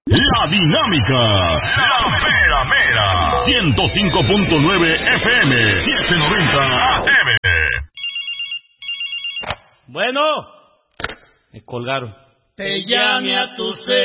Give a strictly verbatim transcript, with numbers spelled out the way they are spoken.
La Dinámica, la mera mera, ciento cinco punto nueve F M, setecientos noventa A M. Bueno, me colgaron. Te llame a tu